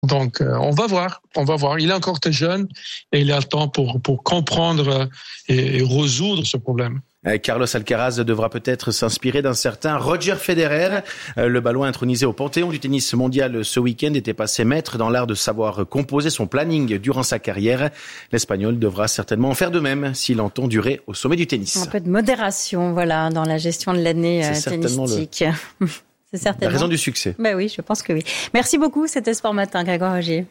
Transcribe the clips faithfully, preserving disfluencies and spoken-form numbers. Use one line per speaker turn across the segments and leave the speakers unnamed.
Donc, euh, on va voir, on va voir. Il est encore très jeune et il a le temps pour, pour comprendre et, et résoudre ce problème.
Carlos Alcaraz devra peut-être s'inspirer d'un certain Roger Federer. Le Balois intronisé au panthéon du tennis mondial ce week-end était passé maître dans l'art de savoir composer son planning durant sa carrière. L'Espagnol devra certainement en faire de même s'il entend durer au sommet du tennis.
Un peu de modération, voilà, dans la gestion de l'année
C'est
tennistique.
Le...
C'est certainement
la raison du succès.
Ben oui, je pense que oui. Merci beaucoup, c'était Sport Matin, Grégoire Augier.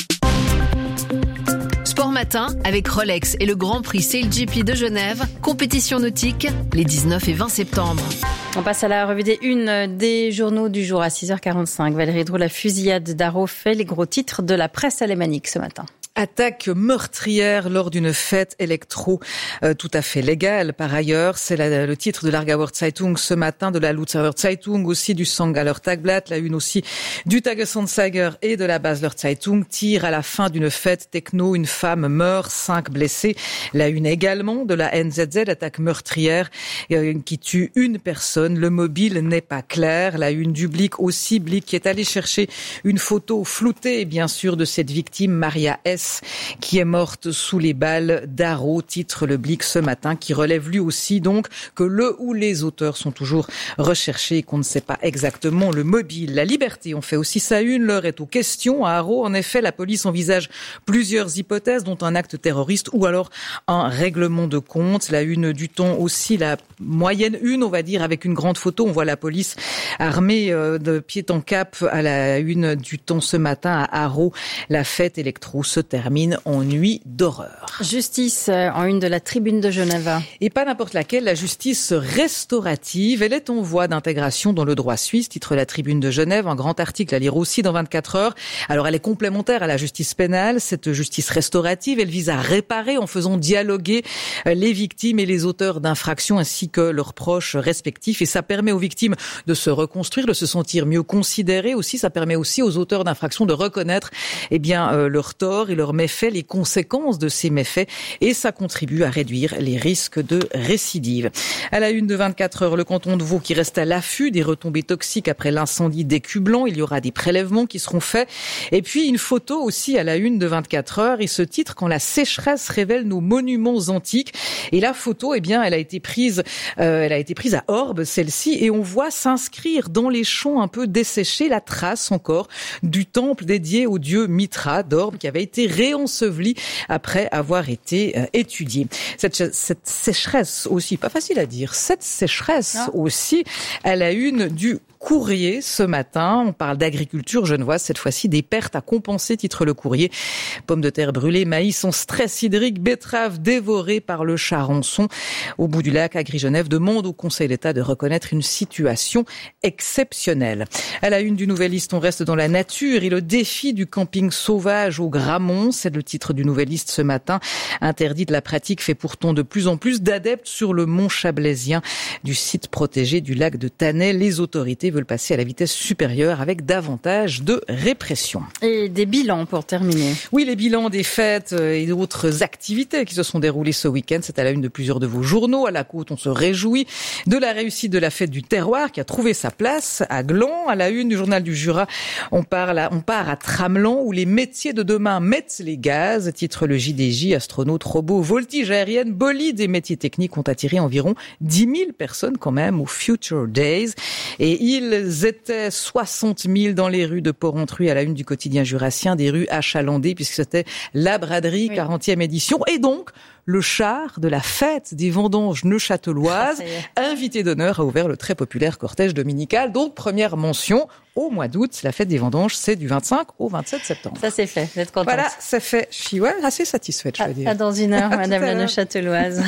Sport Matin avec Rolex et le Grand Prix Sail G P de Genève, compétition nautique les dix-neuf et vingt septembre.
On passe à la revue des unes des journaux du jour à six heures quarante-cinq. Valérie Drouet, la fusillade d'Haro fait les gros titres de la presse alémanique ce matin.
Attaque meurtrière lors d'une fête électro euh, tout à fait légale. Par ailleurs, c'est la, le titre de l'Aargauer Zeitung ce matin, de la Lutzerer Zeitung, aussi du Sangaller Tagblatt, la une aussi du Tagesanzeiger et de la Basler Zeitung. Tir à la fin d'une fête techno, une femme meurt, cinq blessés. La une également de la N Z Z, attaque meurtrière euh, qui tue une personne. Le mobile n'est pas clair. La une du Blick aussi, Blick qui est allé chercher une photo floutée, bien sûr, de cette victime, Maria S, qui est morte sous les balles d'Haro, titre le Blick ce matin, qui relève lui aussi donc que le ou les auteurs sont toujours recherchés et qu'on ne sait pas exactement le mobile. La Liberté, on fait aussi sa une, l'heure est aux questions. À Haro, en effet, la police envisage plusieurs hypothèses, dont un acte terroriste ou alors un règlement de compte. La une du Temps aussi, la moyenne une, on va dire, avec une grande photo. On voit la police armée de pied en cap à la une du Temps ce matin à Haro. La fête électro se termine en nuit d'horreur.
Justice en une de la Tribune de Genève.
Et pas n'importe laquelle, la justice restaurative. Elle est en voie d'intégration dans le droit suisse, titre la Tribune de Genève. Un grand article à lire aussi dans vingt-quatre heures. Alors elle est complémentaire à la justice pénale. Cette justice restaurative, elle vise à réparer en faisant dialoguer les victimes et les auteurs d'infractions ainsi que leurs proches respectifs. Et ça permet aux victimes de se reconstruire, de se sentir mieux considérées aussi. Ça permet aussi aux auteurs d'infractions de reconnaître eh bien, euh, leurs torts et leurs méfaits, les conséquences de ces méfaits, et ça contribue à réduire les risques de récidive. À la une de vingt-quatre heures, le canton de Vaud qui reste à l'affût des retombées toxiques après l'incendie d'Écublanc. Il y aura des prélèvements qui seront faits. Et puis une photo aussi à la une de vingt-quatre heures, et ce titre, quand la sécheresse révèle nos monuments antiques. Et la photo, eh bien, elle a été prise, euh, elle a été prise à Orbe, celle-ci, et on voit s'inscrire dans les champs un peu desséchés la trace encore du temple dédié au dieu Mitra d'Orbe, qui avait été réenseveli après avoir été euh, étudié. Cette, cette sécheresse aussi, pas facile à dire, cette sécheresse non. aussi à la une du Courrier ce matin. On parle d'agriculture genevoise, cette fois-ci des pertes à compenser, titre le Courrier. Pommes de terre brûlées, maïs en stress hydrique, betteraves dévorées par le charançon. Au bout du lac, Agri-Genève demande au Conseil d'État de reconnaître une situation exceptionnelle. À la une du Nouvelliste, on reste dans la nature et le défi du camping sauvage au Grammont. C'est le titre du Nouvelliste ce matin. Interdit de la pratique fait pourtant de plus en plus d'adeptes sur le mont Chablaisien du site protégé du lac de Tannay. Les autorités veulent passer à la vitesse supérieure avec davantage de répression.
Et des bilans pour terminer.
Oui, les bilans des fêtes et d'autres activités qui se sont déroulées ce week-end. C'est à la une de plusieurs de vos journaux. À la Côte, on se réjouit de la réussite de la fête du terroir qui a trouvé sa place à Gland. À la une du journal du Jura, on, parle à, on part à Tramelan où les métiers de demain mettent les gaz. Titre le J D J, astronautes, robots, voltige aérienne, bolides et métiers techniques ont attiré environ dix mille personnes quand même au Future Days. Et ils étaient soixante mille dans les rues de Porrentruy à la une du quotidien jurassien, des rues achalandées puisque c'était la braderie, oui. quarantième édition. Et donc, le char de la fête des vendanges neuchâteloises, invité d'honneur, a ouvert le très populaire cortège dominical. Donc, première mention au mois d'août. La fête des vendanges, c'est du vingt-cinq au vingt-sept septembre.
Ça, c'est fait. Vous êtes contente.
Voilà, c'est fait. Je suis ouais, assez satisfaite, je veux dire.
À dans une heure, Madame la Neuchâteloise.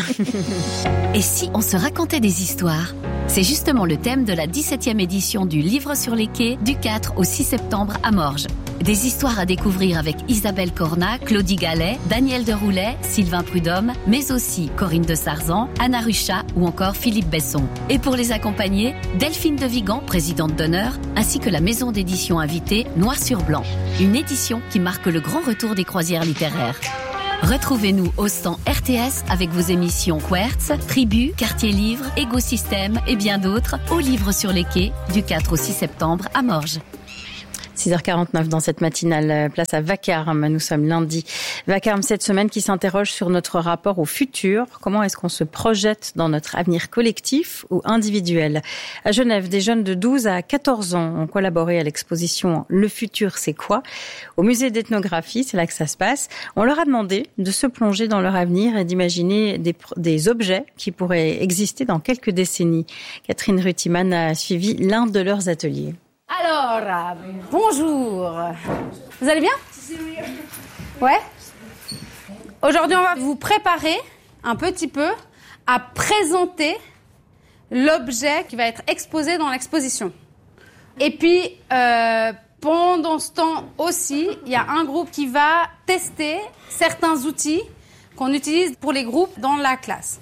Et si on se racontait des histoires ? C'est justement le thème de la dix-septième édition du Livre sur les quais du quatre au six septembre à Morges. Des histoires à découvrir avec Isabelle Cornat, Claudie Gallet, Daniel Deroulet, Sylvain Prudhomme, mais aussi Corinne de Sarzan, Anna Ruchat ou encore Philippe Besson. Et pour les accompagner, Delphine de Vigan, présidente d'honneur, ainsi que la maison d'édition invitée Noir sur Blanc. Une édition qui marque le grand retour des croisières littéraires. Retrouvez-nous au stand R T S avec vos émissions Quertz, Tribu, Quartier Livre, Écosystème et bien d'autres au Livre sur les quais du quatre au six septembre à Morges.
six heures quarante-neuf dans cette matinale, place à Vacarme. Nous sommes lundi. Vacarme, cette semaine qui s'interroge sur notre rapport au futur. Comment est-ce qu'on se projette dans notre avenir collectif ou individuel? À Genève, des jeunes de douze à quatorze ans ont collaboré à l'exposition « Le futur, c'est quoi ?» au musée d'ethnographie, c'est là que ça se passe. On leur a demandé de se plonger dans leur avenir et d'imaginer des, des objets qui pourraient exister dans quelques décennies. Catherine Rutiman a suivi l'un de leurs ateliers.
Alors, euh, bonjour. Vous allez bien? Ouais. Aujourd'hui, on va vous préparer un petit peu à présenter l'objet qui va être exposé dans l'exposition. Et puis, euh, pendant ce temps aussi, il y a un groupe qui va tester certains outils qu'on utilise pour les groupes dans la classe.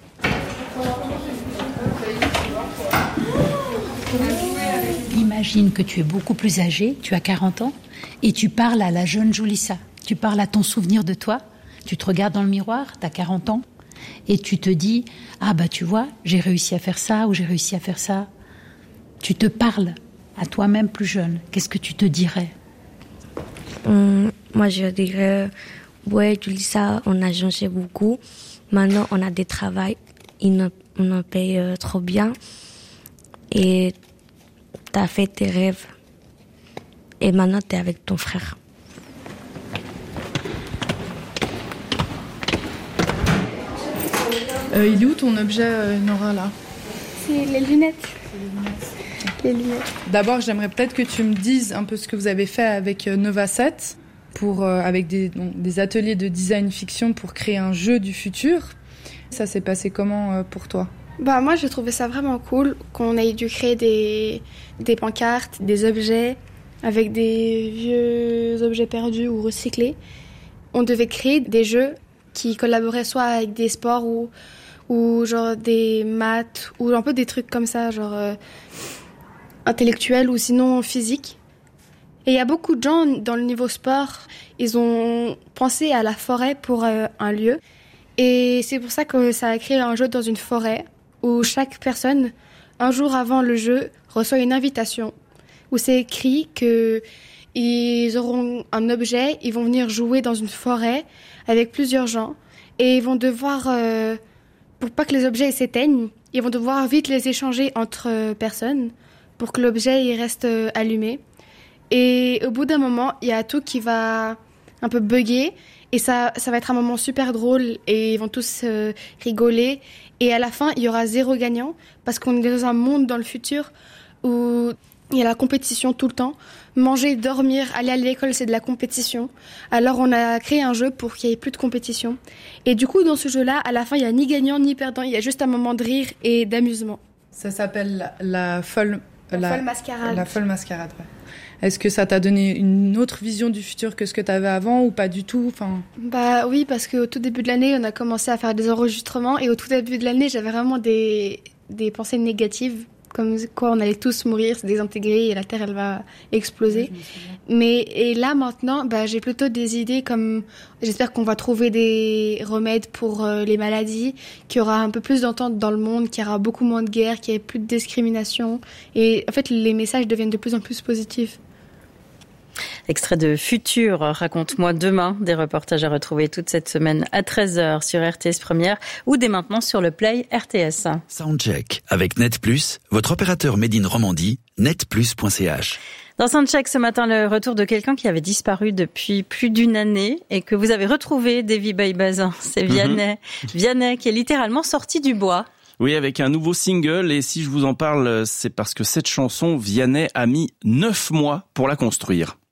Imagine que tu es beaucoup plus âgé, tu as quarante ans, et tu parles à la jeune Julissa. Tu parles à ton souvenir de toi, tu te regardes dans le miroir, tu as quarante ans, et tu te dis « Ah bah tu vois, j'ai réussi à faire ça ou j'ai réussi à faire ça ». Tu te parles à toi-même plus jeune. Qu'est-ce que tu te dirais?
hum, Moi je dirais « Ouais Julissa, on a changé beaucoup, maintenant on a des travails, ils nous, on nous paye euh, trop bien, et t'as fait tes rêves. Et maintenant, t'es avec ton frère. »
euh, Il est où ton objet, euh, Nora, là?
C'est les lunettes. Les lunettes.
D'abord, j'aimerais peut-être que tu me dises un peu ce que vous avez fait avec Nova sept, pour, euh, avec des, donc, des ateliers de design fiction pour créer un jeu du futur. Ça s'est passé comment euh, pour toi?
Bah moi j'ai trouvé ça vraiment cool qu'on ait dû créer des, des pancartes, des objets avec des vieux objets perdus ou recyclés. On devait créer des jeux qui collaboraient soit avec des sports ou, ou genre des maths ou un peu des trucs comme ça, genre euh, intellectuels ou sinon physiques. Et il y a beaucoup de gens dans le niveau sport, ils ont pensé à la forêt pour euh, un lieu. Et c'est pour ça que ça a créé un jeu dans une forêt où chaque personne, un jour avant le jeu, reçoit une invitation où c'est écrit qu'ils auront un objet, ils vont venir jouer dans une forêt avec plusieurs gens et ils vont devoir, euh, pour pas que les objets s'éteignent, ils vont devoir vite les échanger entre personnes pour que l'objet il reste euh, allumé. Et au bout d'un moment, il y a tout qui va un peu bugger et ça, ça va être un moment super drôle et ils vont tous euh, rigoler. Et à la fin, il y aura zéro gagnant parce qu'on est dans un monde dans le futur où il y a la compétition tout le temps. Manger, dormir, aller à l'école, c'est de la compétition. Alors on a créé un jeu pour qu'il n'y ait plus de compétition. Et du coup, dans ce jeu-là, à la fin, il n'y a ni gagnant ni perdant. Il y a juste un moment de rire et d'amusement.
Ça s'appelle la, la folle...
La,
la
folle mascarade.
La folle mascarade, ouais. Est-ce que ça t'a donné une autre vision du futur que ce que tu avais avant ou pas du tout? Enfin...
Bah oui, parce qu'au tout début de l'année, on a commencé à faire des enregistrements et au tout début de l'année, j'avais vraiment des, des pensées négatives, comme quoi on allait tous mourir, se désintégrer et la Terre, elle va exploser. Ouais, Mais et là, maintenant, bah, j'ai plutôt des idées comme... J'espère qu'on va trouver des remèdes pour euh, les maladies, qu'il y aura un peu plus d'entente dans le monde, qu'il y aura beaucoup moins de guerres, qu'il y ait plus de discrimination. Et en fait, les messages deviennent de plus en plus positifs.
Extrait de Futur, raconte-moi demain, des reportages à retrouver toute cette semaine à treize heures sur R T S Première ou dès maintenant sur le Play R T S.
Soundcheck avec Net Plus, votre opérateur Made in Romandie, net plus point c h.
Dans Soundcheck ce matin, le retour de quelqu'un qui avait disparu depuis plus d'une année et que vous avez retrouvé, Davy Baybazin. C'est Vianney. Mm-hmm. Vianney qui est littéralement sorti du bois.
Oui, avec un nouveau single, et si je vous en parle, c'est parce que cette chanson, Vianney a mis neuf mois pour la construire.